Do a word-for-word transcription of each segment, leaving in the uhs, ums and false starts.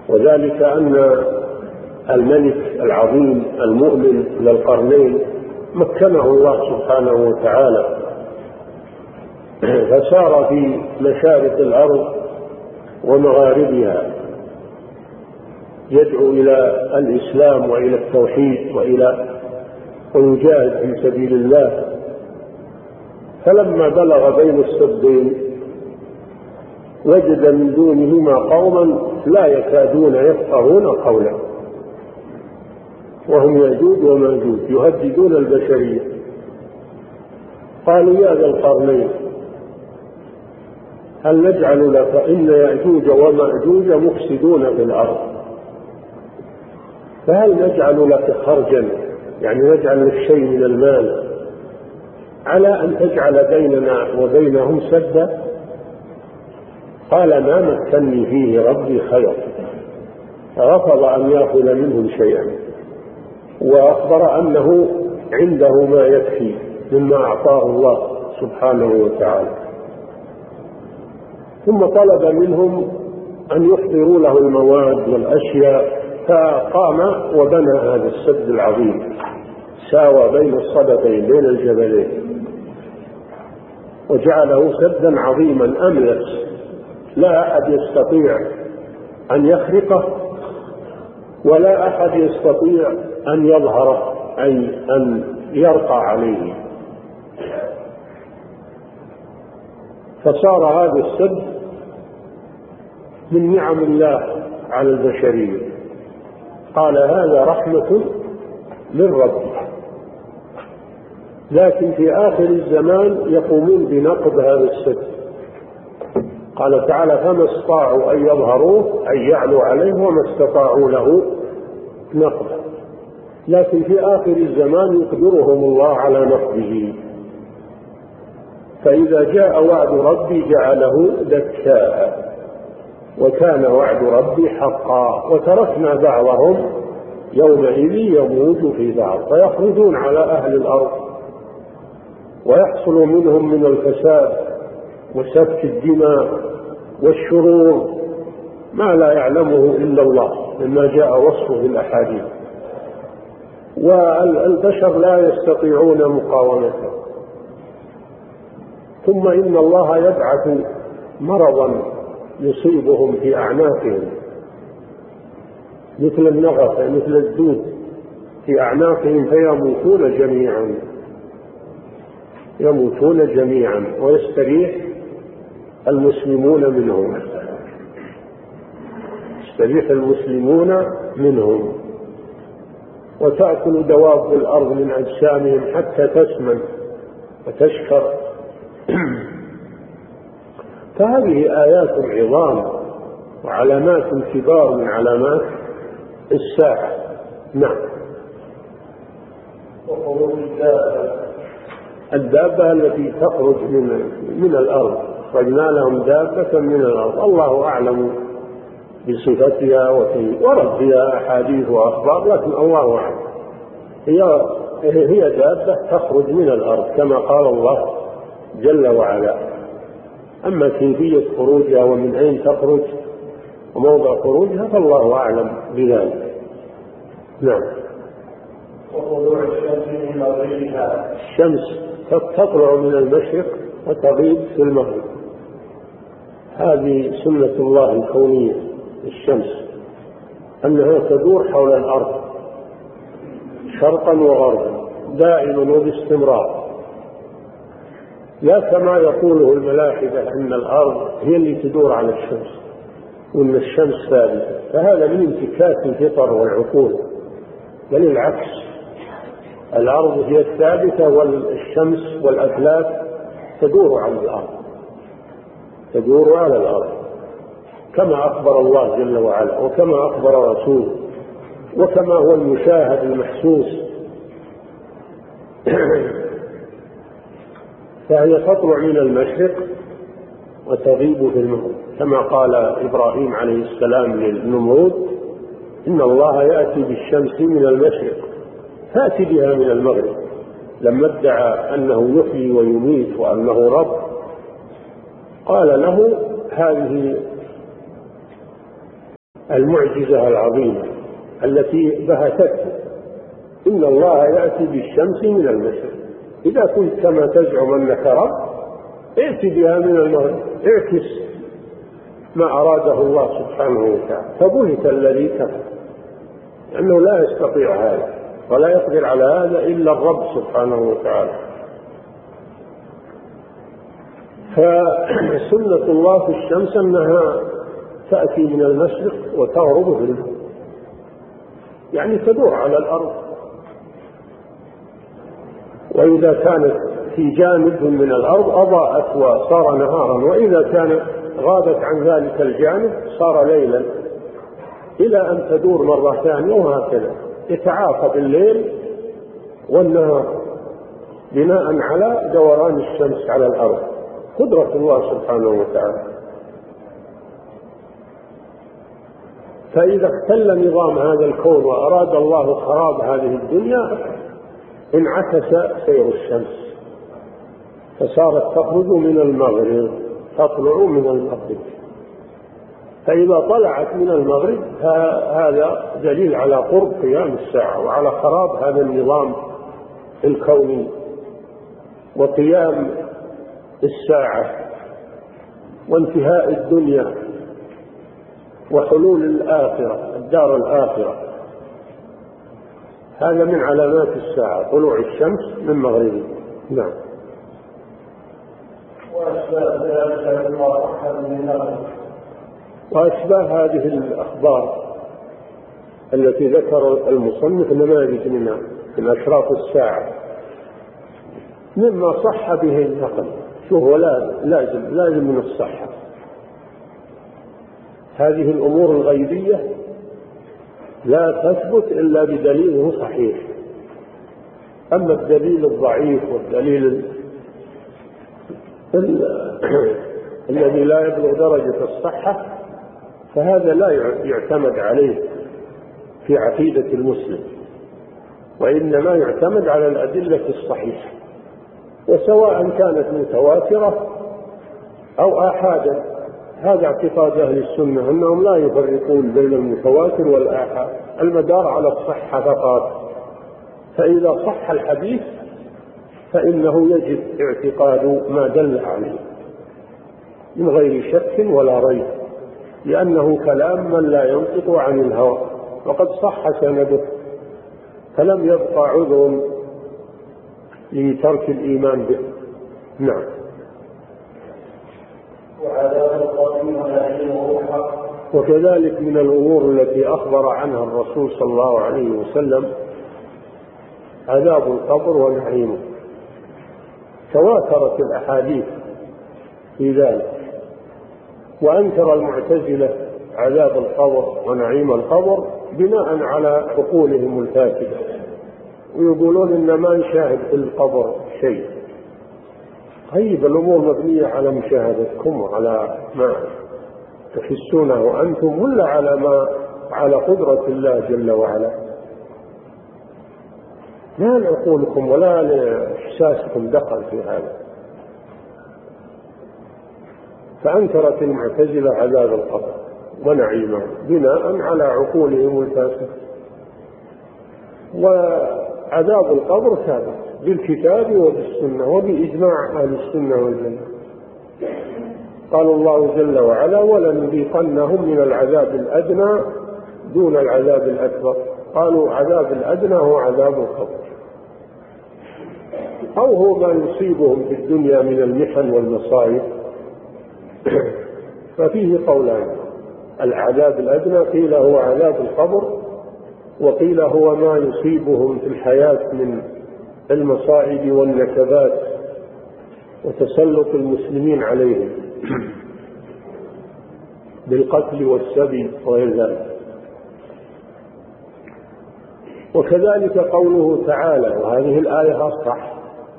وذلك أن الملك العظيم المؤمن ذا القرنين مكنه الله سبحانه وتعالى، فسار في مشارق الأرض ومغاربها يدعو إلى الإسلام وإلى التوحيد وإلى ويجاهد في سبيل الله. فلما بلغ بين السدين وجد من دونهما قوما لا يكادون يفقهون قولا، وهم يأجوج ومأجوج يهددون البشرية. قالوا يا ذا القرنين هل نجعل لك، إن يأجوج ومأجوج مفسدون في الأرض، فهل نجعل لك خرجا، يعني نجعل لك شيء من المال على أن تجعل بيننا وبينهم سدا؟ قال ما مكنني فيه ربي خير، فرفض أن يأخذ منهم شيئا، وأخبر أنه عنده ما يكفي مما أعطاه الله سبحانه وتعالى. ثم طلب منهم أن يحضروا له المواد والأشياء، فقام وبنى هذا السد العظيم، ساوى بين الصدفين بين الجبلين، وجعله سدا عظيما أملس لا أحد يستطيع أن يخرقه ولا أحد يستطيع أن يظهره أي أن يرقى عليه. فصار هذا السد من نعم الله على البشرية. قال هذا رحمة من ربي، لكن في آخر الزمان يقومون بنقض هذا السد. قال تعالى فما استطاعوا أن يظهروه أي يعلوا عليه وما استطاعوا له نقضه، لكن في آخر الزمان يقدرهم الله على نقضه. فإذا جاء وعد ربي جعله دكاء، وكان وعد ربي حقا، وتركنا بعضهم يومئذ يموج في بعض، فيخرجون على أهل الأرض ويحصل منهم من الفساد وسفك الدماء والشرور ما لا يعلمه إلا الله مما جاء وصفه في الأحاديث، والبشر لا يستطيعون مقاومته. ثم إن الله يبعث مرضا يصيبهم في أعناقهم مثل النغف مثل الدود في أعناقهم فيموتون جميعا يموتون جميعا ويستريح المسلمون منهم يستريح المسلمون منهم وتأكل دواب الأرض من أجسامهم حتى تسمن وتشكر. فهذه آيات عظام وعلامات كبار من علامات الساعة. نعم. وخروج الدابة الدابة التي تخرج من من الأرض، خرجنا لهم دابة من الأرض، الله أعلم بصفتها ورد فيها أحاديث وأخبار، لكن الله أعلم. هي هي دابة تخرج من الأرض كما قال الله جل وعلا. أما كيفية خروجها ومن أين تخرج وموضع خروجها فالله أعلم بذلك. نعم. وطلوع الشمس من مغربها الشمس تطلع من المشرق وتغيب في المغرب، هذه سنة الله الكونية. الشمس أنها تدور حول الأرض شرقا وغربا دائما وباستمرار، لا كما يقوله الملاحدة أن الأرض هي اللي تدور على الشمس وأن الشمس ثابتة، فهذا من انتكاس الفطر والعقول، بل العكس، الأرض هي الثابتة والشمس والأفلاك تدور على الأرض تدور على الأرض كما أخبر الله جل وعلا وكما أخبر رسوله وكما هو المشاهد المحسوس. فهي تطلع من المشرق وتغيب في المغرب، كما قال إبراهيم عليه السلام للنمرود إن الله يأتي بالشمس من المشرق فأتي بها من المغرب، لما ادعى أنه يحيي ويميت وأنه رب قال له هذه المعجزة العظيمة التي بهتته. إن الله يأتي بالشمس من المشرق، إذا كنت كما تزعم أنك رب ائت بها من المغرب، اعكس ما أراده الله سبحانه وتعالى. فبهت الذي كفر، لأنه لا يستطيع هذا ولا يقدر على هذا إلا الرب سبحانه وتعالى. فسنة الله في الشمس أنها تأتي من المشرق وتغرب في المغرب، يعني تدور على الأرض، وإذا كانت في جانب من الأرض أضاءت وصار نهارا، وإذا كانت غابت عن ذلك الجانب صار ليلا، إلى أن تدور مرة ثانية، وهكذا يتعاقب الليل والنهار بناء على دوران الشمس على الأرض. قدرة الله سبحانه وتعالى. فإذا اختل نظام هذا الكون وأراد الله خراب هذه الدنيا انعكس سير الشمس، فصارت تخرج من المغرب تطلع من المغرب. فإذا طلعت من المغرب هذا دليل على قرب قيام الساعة وعلى خراب هذا النظام الكوني وقيام الساعة وانتهاء الدنيا وحلول الآخرة، الدار الآخرة. هذا من علامات الساعة، طلوع الشمس من مغربها. نعم. وأشباه هذه الأخبار التي ذكر المصنف نماذج منها من أشراط الساعة مما صح به النقل. شوف، ولا لازم لازم من الصحة. هذه الأمور الغيبية لا تثبت إلا بدليل صحيح. أما الدليل الضعيف والدليل الذي لا يبلغ درجة الصحة فهذا لا يعتمد عليه في عقيدة المسلم، وإنما يعتمد على الأدلة الصحيحة، وسواء كانت متواترة أو آحادا. هذا اعتقاد أهل السنة أنهم لا يفرقون بين المتواتر والآحاد، المدار على الصحة فقط. فإذا صح الحديث فإنه يجب اعتقاد ما دل عليه من غير شك ولا ريب، لأنه كلام من لا ينطق عن الهوى وقد صح سنده، فلم يبقى عذر لترك الإيمان به. نعم. وكذلك من الأمور التي أخبر عنها الرسول صلى الله عليه وسلم عذاب القبر ونعيمه، تواترت الأحاديث في ذلك. وأنكر المعتزلة عذاب القبر ونعيم القبر بناء على عقولهم الفاسدة، ويقولون إن ما نشاهد في القبر شيء. طيب، الأمور مبنية على مشاهدتكم وعلى ما تحسونه أنتم، ولا على ما على قدرة الله جل وعلا؟ لا لعقولكم ولا لإحساسكم دخل في هذا. فأنكرت المعتزلة عذاب القبر ونعيمه بناء على عقولهم الفاسدة. وعذاب القبر ثابت بالكتاب وبالسنة وبإجماع أهل السنة والجماعة. قال الله جل وعلا: ولنذيقنهم من العذاب الأدنى دون العذاب الأكبر. قالوا عذاب الأدنى هو عذاب القبر، أو هو ما يصيبهم في الدنيا من المحن والمصائب. ففيه قولان: العذاب الأدنى قيل هو عذاب القبر، وقيل هو ما يصيبهم في الحياة من المصائب والنكبات وتسلط المسلمين عليهم بالقتل والسبي وغير ذلك. وكذلك قوله تعالى، وهذه الآية أصح،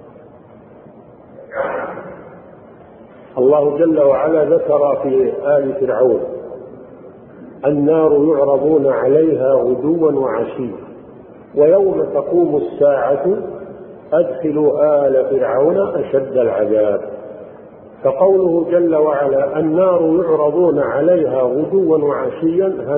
الله جل وعلا ذكر في آل فرعون: النار يعرضون عليها غدوا وعشيا ويوم تقوم الساعة أدخلوا آل فرعون أشد العذاب. فقوله جل وعلا: النار يعرضون عليها غدوا وعشيا